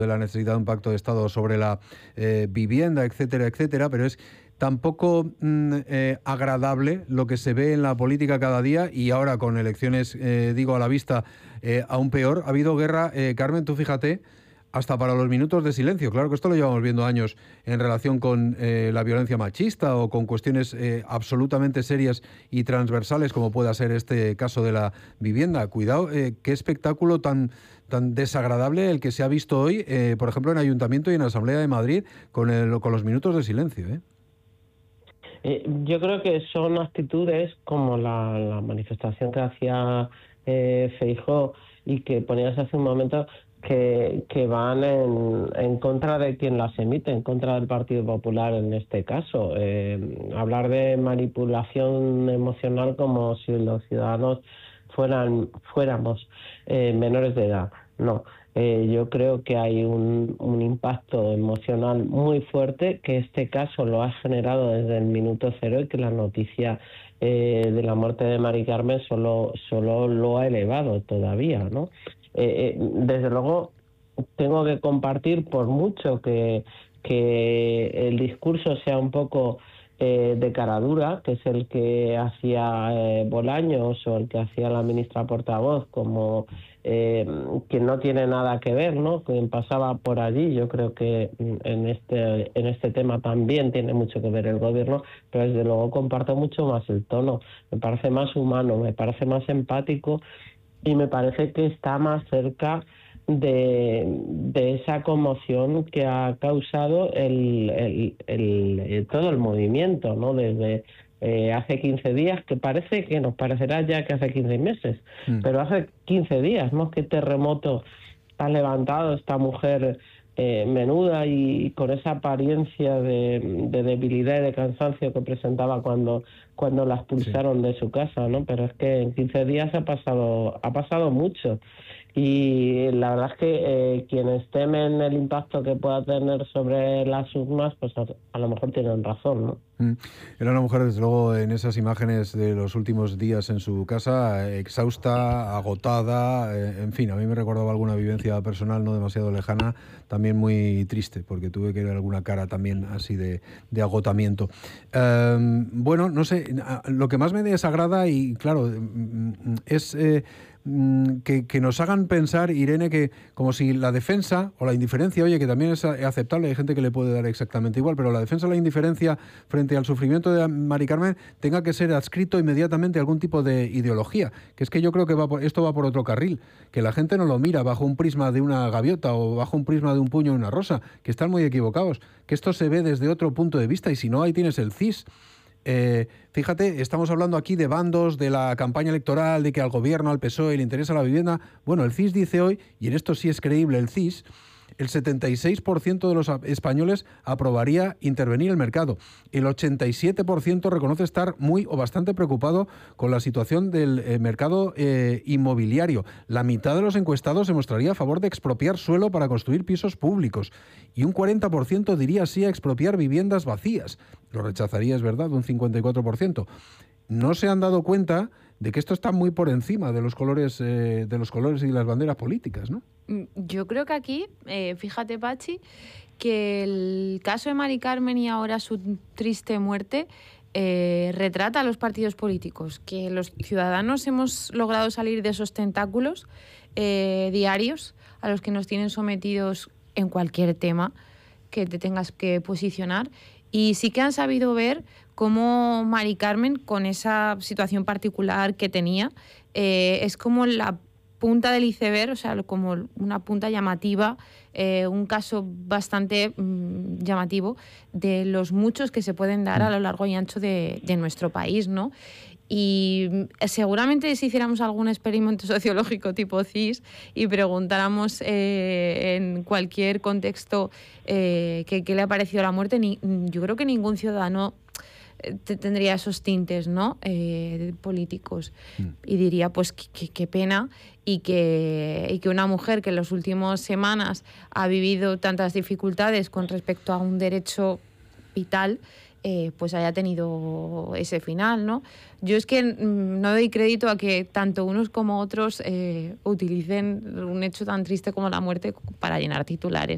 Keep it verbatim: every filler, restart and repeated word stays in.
de la necesidad de un pacto de Estado sobre la eh, vivienda, etcétera, etcétera, pero es tampoco mm, eh, agradable lo que se ve en la política cada día y ahora con elecciones, eh, digo, a la vista, eh, aún peor. Ha habido guerra, eh, Carmen, tú fíjate, hasta para los minutos de silencio. Claro que esto lo llevamos viendo años en relación con eh, la violencia machista o con cuestiones eh, absolutamente serias y transversales como pueda ser este caso de la vivienda. Cuidado, eh, qué espectáculo tan, tan desagradable el que se ha visto hoy, eh, por ejemplo, en el Ayuntamiento y en la Asamblea de Madrid con, el, con los minutos de silencio, ¿eh? Eh, yo creo que son actitudes como la, la manifestación que hacía eh, Feijóo y que ponías hace un momento que, que van en, en contra de quien las emite, en contra del Partido Popular en este caso. Eh, hablar de manipulación emocional como si los ciudadanos fueran fuéramos eh, menores de edad. No. Eh, yo creo que hay un, un impacto emocional muy fuerte, que este caso lo ha generado desde el minuto cero y que la noticia eh, de la muerte de Mari Carmen solo, solo lo ha elevado todavía, ¿no? Eh, eh, desde luego tengo que compartir, por mucho que, que el discurso sea un poco eh, de cara dura, que es el que hacía eh, Bolaños o el que hacía la ministra portavoz, como eh, que no tiene nada que ver, ¿no? Quien pasaba por allí. Yo creo que en este en este tema también tiene mucho que ver el gobierno, pero desde luego comparto mucho más el tono. Me parece más humano, me parece más empático y me parece que está más cerca de, de esa conmoción que ha causado el, el, el, el todo el movimiento, ¿no? Desde eh, hace quince días, que parece que nos parecerá ya que hace quince meses, mm. pero hace quince días, ¿no? Qué terremoto ha levantado esta mujer eh, menuda y con esa apariencia de, de debilidad y de cansancio que presentaba cuando cuando la expulsaron sí. de su casa, ¿no? Pero es que en quince días ha pasado ha pasado mucho. Y la verdad es que eh, quienes temen el impacto que pueda tener sobre las urnas, pues a, a lo mejor tienen razón, ¿no? Mm. Era una mujer, desde luego, en esas imágenes de los últimos días en su casa, exhausta, agotada, eh, en fin, a mí me recordaba alguna vivencia personal no demasiado lejana, también muy triste, porque tuve que ver alguna cara también así de, de agotamiento. Eh, bueno, no sé, lo que más me desagrada y, claro, es... Eh, Que, que nos hagan pensar, Irene, que como si la defensa o la indiferencia, oye, que también es aceptable, hay gente que le puede dar exactamente igual, pero la defensa o la indiferencia frente al sufrimiento de Mari Carmen tenga que ser adscrito inmediatamente a algún tipo de ideología, que es que yo creo que va por, esto va por otro carril, que la gente no lo mira bajo un prisma de una gaviota o bajo un prisma de un puño y una rosa, que están muy equivocados, que esto se ve desde otro punto de vista y si no, ahí tienes el C I S. Eh, fíjate, estamos hablando aquí de bandos, de la campaña electoral, de que al gobierno, al P S O E le interesa la vivienda. Bueno, el C I S dice hoy, y en esto sí es creíble el C I S, el setenta y seis por ciento de los españoles aprobaría intervenir el mercado. El ochenta y siete por ciento reconoce estar muy o bastante preocupado con la situación del eh, mercado eh, inmobiliario. La mitad de los encuestados se mostraría a favor de expropiar suelo para construir pisos públicos. Y un cuarenta por ciento diría sí a expropiar viviendas vacías. Lo rechazaría, es verdad, un cincuenta y cuatro por ciento. No se han dado cuenta de que esto está muy por encima de los colores, eh, de los colores y las banderas políticas, ¿no? Yo creo que aquí, eh, fíjate, Pachi, que el caso de Mari Carmen y ahora su triste muerte eh, retrata a los partidos políticos, que los ciudadanos hemos logrado salir de esos tentáculos eh, diarios a los que nos tienen sometidos en cualquier tema que te tengas que posicionar. Y sí que han sabido ver cómo Mari Carmen, con esa situación particular que tenía, eh, es como la punta del iceberg, o sea, como una punta llamativa, eh, un caso bastante mmm, llamativo de los muchos que se pueden dar a lo largo y ancho de, de nuestro país, ¿no? Y seguramente si hiciéramos algún experimento sociológico tipo C I S y preguntáramos eh, en cualquier contexto eh, que, que le ha parecido la muerte, ni, yo creo que ningún ciudadano tendría esos tintes, ¿no? eh, políticos mm. y diría pues qué pena y que, y que una mujer que en las últimas semanas ha vivido tantas dificultades con respecto a un derecho vital eh, pues haya tenido ese final, ¿no? Yo es que mmm, no doy crédito a que tanto unos como otros eh, utilicen un hecho tan triste como la muerte para llenar titulares.